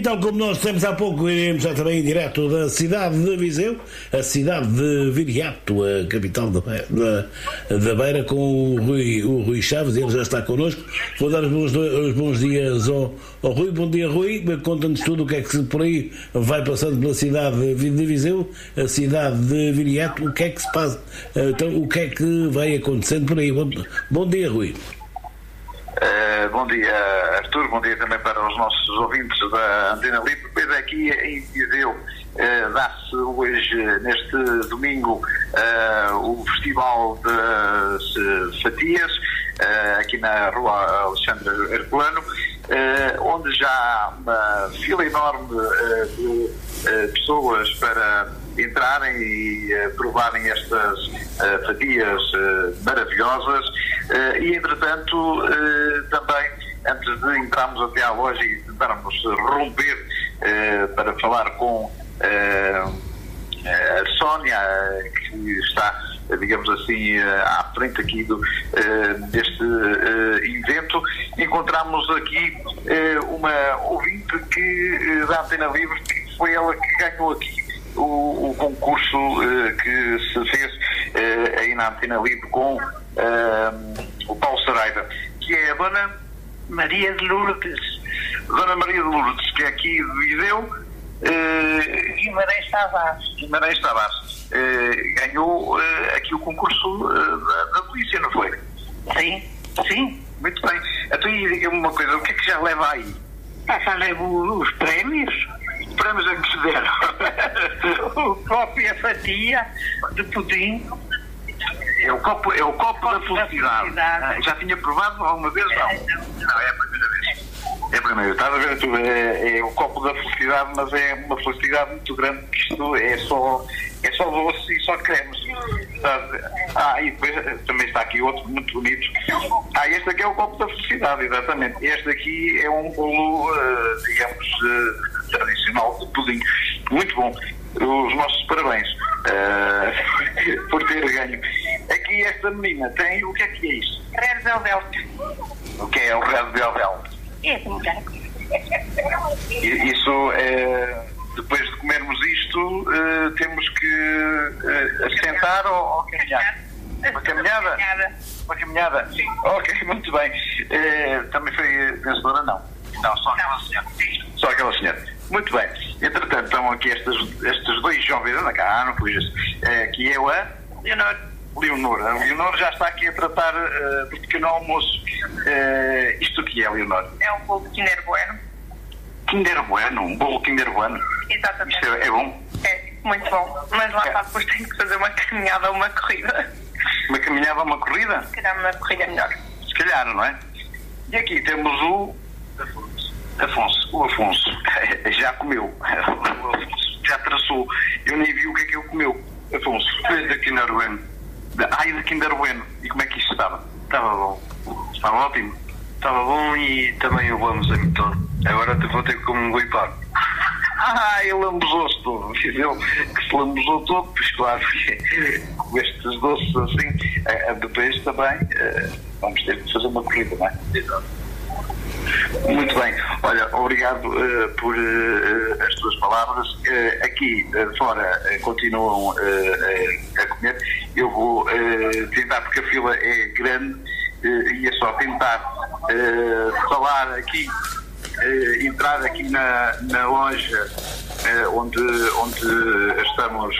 tal como nós temos há pouco, iremos já também em direto da cidade de Viseu, a cidade de Viriato, a capital da Beira, com o Rui Chaves, ele já está connosco. Vou dar os bons dias ao Rui. Bom dia, Rui. Conta-nos tudo o que é que por aí vai passando pela cidade de Viseu, a cidade de Viriato, o que é que se passa, então, o que é que vai acontecendo por aí. Bom dia, Rui. Bom dia, Artur, bom dia também para os nossos ouvintes da Antena Livre. Pois aqui em Viseu dá-se hoje, neste domingo, o Festival das Fatias, aqui na rua Alexandre Herculano, onde já há uma fila enorme de pessoas para entrarem e provarem estas fatias maravilhosas. E entretanto também, antes de entrarmos até à loja e tentarmos romper para falar com a Sónia, que está, digamos assim, à frente aqui deste evento, encontramos aqui uma ouvinte da Antena Livre, que foi ela que ganhou aqui o concurso que se fez aí na Antena Livre com o Paulo Saraiva, que é a Dona Maria de Lourdes. Dona Maria de Lourdes, que é aqui de Viseu, Guimarães Tavares. Ganhou aqui o concurso da polícia, não foi? Sim, muito bem. Então, diga-me uma coisa, o que é que já leva aí? Já levo os prémios. Os prémios a que se deram? O copo e a fatia de pudim. É o copo da felicidade. Já tinha provado alguma vez? Não, é a primeira vez. É a primeira vez. Estás a ver, tu, é o copo da felicidade, mas é uma felicidade muito grande, que isto é só doce e só cremes. E depois também está aqui outro muito bonito. Este aqui é o copo da felicidade, exatamente. Este aqui é um bolo, digamos, tradicional de pudim. Muito bom. Os nossos parabéns por ter ganho. Aqui esta menina tem, o que é isto? Red Velvet. O que é o Red Velvet? É como Isso é, depois de comermos isto, temos que assentar ou caminhar? Uma caminhada? Uma caminhada? Sim. Ok, muito bem. Também foi vencedora? Não, só aquela senhora. Só aquela senhora. Muito bem. Entretanto, estão aqui estes dois jovens, anda cá, não pujas, que é a Leonor. A Leonor já está aqui a tratar do pequeno almoço. Isto aqui é, Leonor? É um bolo Kinder Bueno. Kinder Bueno? Um bolo Kinder Bueno? Exatamente. Isto é bom? É, muito bom. Mas lá está, depois tenho que fazer uma caminhada ou uma corrida. Uma caminhada ou uma corrida? Se calhar uma corrida melhor. Se calhar, não é? E aqui temos o Afonso. O Afonso já comeu. O Afonso já traçou. Eu nem vi o que é que ele comeu. Afonso, fez da Kinder Bueno. Da Kinder Bueno. E como é que isto estava? Estava bom. Estava ótimo? Estava bom e também o lambuzei todo. Agora vou ter que comer um guipar. Ele lambuzou-se todo. Diz ele que se lambuzou todo, pois claro, com estes doces assim, depois também vamos ter que fazer uma corrida, não é? Exato. Muito bem. Olha, obrigado por as tuas palavras. Aqui fora continuam a comer. Eu vou tentar, porque a fila é grande, e é só tentar falar aqui, entrar aqui na loja onde estamos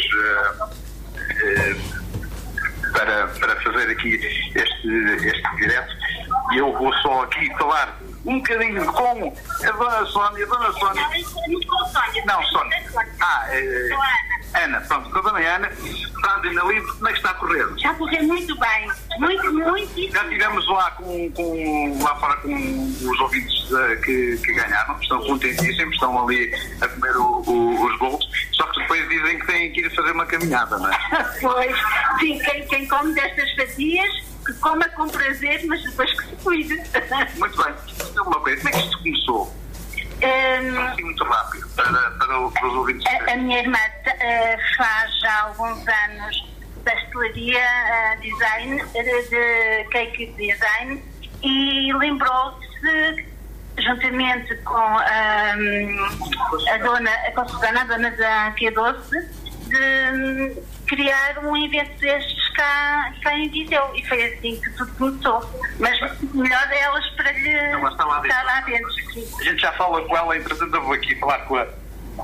para fazer aqui este direto, e eu vou só aqui falar um bocadinho com a Dona Sónia. Não, Sónia. Ana, pronto, com a Dona Ana, para a Antena Livre, como é que está a correr? Está a correr muito bem, muito. Já estivemos lá lá fora com os ouvintes que ganharam, estão contentíssimos, estão ali a comer os bolos, só que depois dizem que têm que ir fazer uma caminhada, não é? Pois, sim, quem come destas fatias, que coma com prazer, mas depois que se cuide. Muito bem. Uma coisa, como é que isto começou? Assim, muito rápido, para os ouvintes. A minha irmã faz já alguns anos pastelaria design, de cake design, e lembrou-se juntamente com a Susana, a dona da Tia Doce, de criar um evento destes cá em Viseu. E foi assim que tudo começou. Mas melhor delas para lhe estar lá dentro. A gente já fala com ela, entretanto eu vou aqui falar com a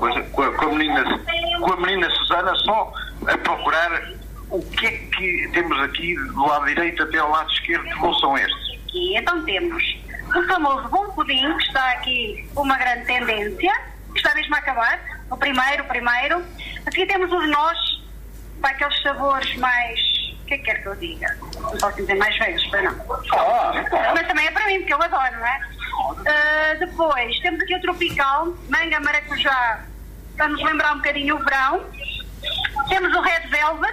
menina Susana, só a procurar o que é que temos aqui do lado direito até ao lado esquerdo, que bons são estes. Aqui, então temos o famoso bom pudim, que está aqui uma grande tendência, que está mesmo a acabar, o primeiro. Aqui temos os nós, para aqueles sabores mais, o que é que quer que eu diga? Não posso dizer mais velhos, para não. Mas também é para mim, porque eu adoro, não é? Depois, temos aqui o tropical, manga maracujá, para nos lembrar um bocadinho o verão. Temos o Red Velvet.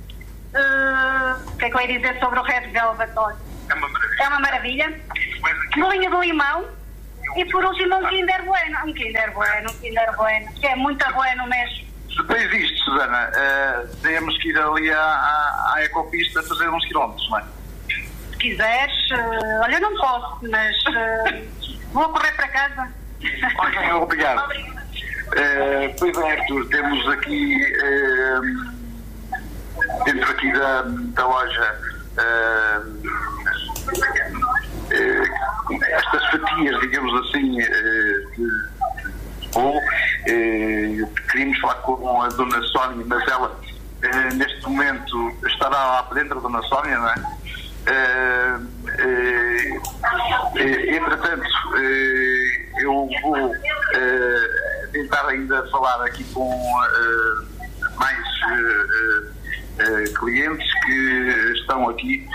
O que é que eu ia dizer sobre o Red Velvet? É uma maravilha. Bolinha de limão. E por último um Kinder Bueno. Um Kinder Bueno, que é muito bueno mesmo. Depois disto, Susana, temos que ir ali à ecopista fazer uns quilómetros, não é? Se quiseres, olha, eu não posso, mas vou correr para casa. Obrigado. Pois é, Arthur, temos aqui dentro aqui da loja estas fatias, digamos assim, de bolo. Queríamos falar com a dona Sónia, mas ela neste momento estará lá para dentro, a dona Sónia, não é? Entretanto, eu vou tentar ainda falar aqui com mais clientes que estão aqui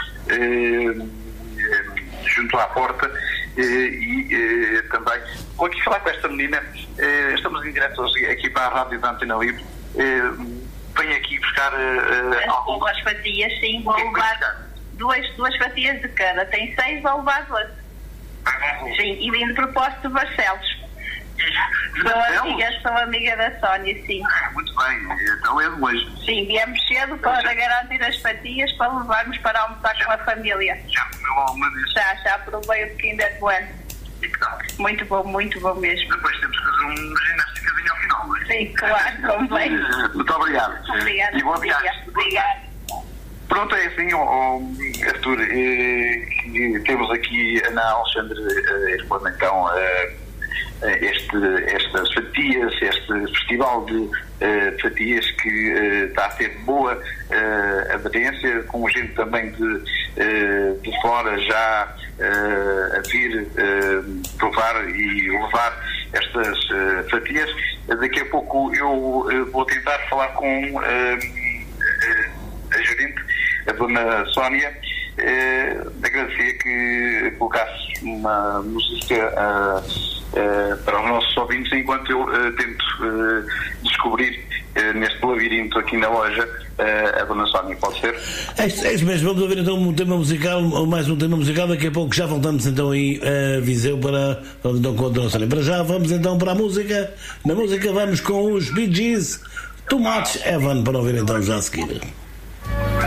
junto à porta e também vou aqui falar com esta menina. Estamos em direto aqui para a Rádio da Antena Livre. Venho aqui buscar algumas fatias, sim, vou levar duas fatias de cada. Tem 6, vou levar 12. Sim, e vindo propósito de Barcelos. Sou amiga da Sónia, sim. Muito bem, então é de hoje. Sim, viemos cedo para garantir as fatias para levarmos para almoçar com a família. Já comeu alguma vez? Já provei o Kinder Bueno. E que tal? Muito bom mesmo. Depois temos que fazer um ginástica ao final, não é? Sim, claro, convém. Muito obrigado. Obrigada. E boa viagem. Obrigada. Pronto, é assim, Arthur, temos aqui na Alexandre expondo então estas fatias, este festival de fatias que está a ter boa aderência, com gente também de fora já a vir provar e levar estas fatias. Daqui a pouco eu vou tentar falar com a gerente, a dona Sónia. Agradecia que colocasse uma música para os nossos ouvintes enquanto eu tento descobrir neste labirinto aqui na loja a dona Sónia. Pode ser? É isso mesmo. Vamos ouvir então um tema musical, mais um tema musical. Daqui a pouco já voltamos então aí a Viseu para então com a dona Sónia. Para já vamos então para a música. Na música vamos com os Bee Gees, Too Much Heaven, para ouvir então já a seguir.